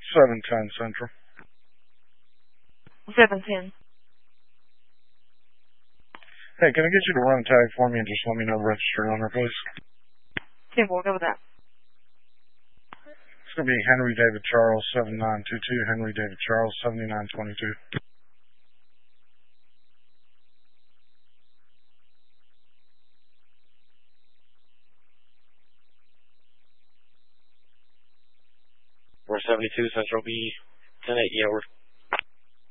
710 Central. 710. Hey, can I get you to run a tag for me and just let me know the registered owner, please? 10-4, go with that. It's going to be Henry David Charles 7922, Henry David Charles 7922. We're 72 Central B 10-8, over.